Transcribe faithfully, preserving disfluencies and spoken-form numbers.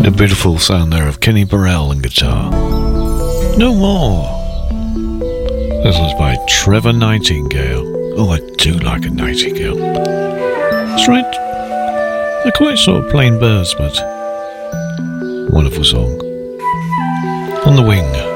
The beautiful sound there of Kenny Burrell and guitar. No more. This was by Trevor Nightingale. Oh, I do like a nightingale. That's right. They're quite sort of plain birds, but wonderful song. On the Wing.